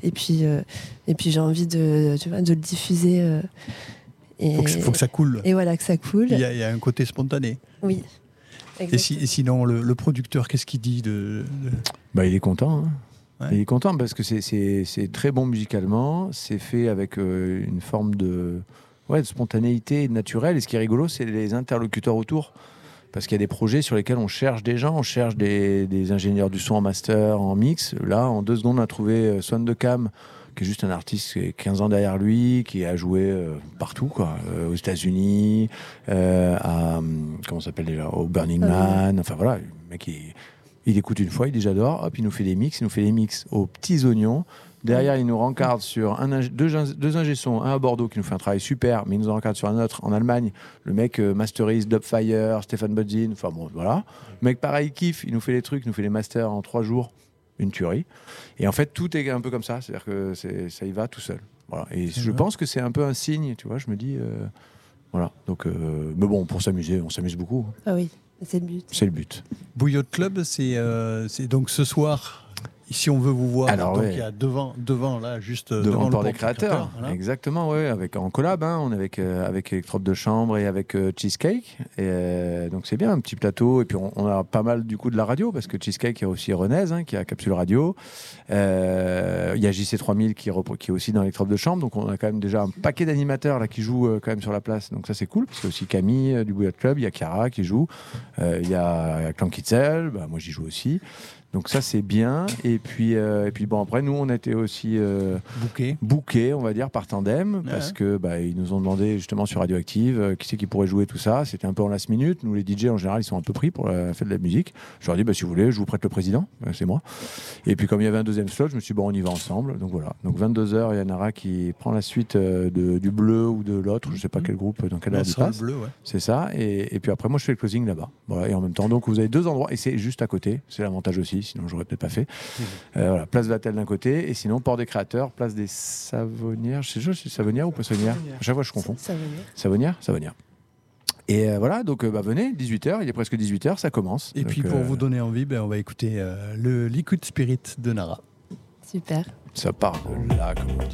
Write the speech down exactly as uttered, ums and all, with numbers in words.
et puis euh, et puis j'ai envie de tu vois de le diffuser. Euh, et faut que, faut que ça coule. Et voilà que ça coule. Il y a, il y a un côté spontané. Oui. Et, si, et sinon le, le producteur, qu'est-ce qu'il dit de, de... Bah il est content. Hein. Ouais. Il est content parce que c'est, c'est, c'est très bon musicalement. C'est fait avec euh, une forme de ouais de spontanéité naturelle. Et ce qui est rigolo, c'est les interlocuteurs autour. Parce qu'il y a des projets sur lesquels on cherche des gens, on cherche des, des ingénieurs du son en master, en mix. Là, en deux secondes, on a trouvé Swan de Cam, qui est juste un artiste qui a quinze ans derrière lui, qui a joué euh, partout, quoi, euh, aux États-Unis, euh, à comment ça s'appelle déjà, au Burning Man. Enfin voilà, le mec, il, il écoute une fois, il dit j'adore. Hop, il nous fait des mix, il nous fait des mix aux petits oignons. Derrière, il nous rencarde sur un, deux, deux ingé-sons, un à Bordeaux qui nous fait un travail super, mais il nous rencarde sur un autre en Allemagne. Le mec euh, masterise Dubfire, Stefan Bodzin, enfin bon, voilà. Le mec, pareil, kiffe, il nous fait les trucs, il nous fait les masters en trois jours, une tuerie. Et en fait, tout est un peu comme ça, c'est-à-dire que c'est, ça y va tout seul. Voilà. Et c'est je vrai. pense que c'est un peu un signe, tu vois, je me dis, euh, voilà. Donc, euh, mais bon, pour s'amuser, on s'amuse beaucoup. Ah oui, c'est le but. C'est le but. Bouillotte Club, c'est, euh, c'est donc ce soir. Si on veut vous voir, alors, donc ouais. il y a devant, devant là, juste devant, devant le le port des créateurs. Voilà. Exactement, ouais, avec en collab, hein, on est avec euh, avec Electrope de chambre et avec euh, Cheesecake. Et euh, donc c'est bien, un petit plateau. Et puis on, on a pas mal du coup de la radio parce que Cheesecake, il y a aussi Renez, hein, qui a Capsule Radio. Euh, il y a J C trois mille qui, rep- qui est aussi dans Electrope de chambre. Donc on a quand même déjà un paquet d'animateurs là qui jouent euh, quand même sur la place. Donc ça c'est cool parce qu'il y a aussi Camille euh, du Bouillotte Club, il y a Chiara qui joue, euh, il y a Clan Kitzel, bah, moi j'y joue aussi. Donc ça c'est bien et puis euh, et puis bon après nous on a été aussi euh, bookés bookés on va dire par Tandem ouais. parce que bah ils nous ont demandé justement sur Radioactive euh, qui c'est qui pourrait jouer tout ça, c'était un peu en last minute. Nous les D J en général ils sont un peu pris pour la fête de la musique. Je leur ai dit bah si vous voulez je vous prête le président, euh, c'est moi. Et puis comme il y avait un deuxième slot je me suis dit bon on y va ensemble. Donc voilà, donc vingt-deux heures il y a Nara qui prend la suite euh, de, du bleu ou de l'autre, je sais pas mmh. quel groupe dans quel ordre il passe. Bleu, ouais. C'est ça et, et puis après moi je fais le closing là-bas. Voilà, et en même temps donc vous avez deux endroits et c'est juste à côté, c'est l'avantage aussi. Sinon, j'aurais peut-être pas fait. Mmh. Euh, voilà, place Vatel d'un côté, et sinon, Port des Créateurs, place des Savonnières. Je sais pas si c'est Savonnières ou Poissonnières. À chaque fois, je confonds. Savonnières. Savonnières Savonnières. Et euh, voilà, donc euh, bah, venez, dix-huit heures, il est presque dix-huit heures, ça commence. Et donc, puis, pour euh... vous donner envie, ben, on va écouter euh, le Liquid Spirit de Nara. Super. Ça part de là, comme on dit.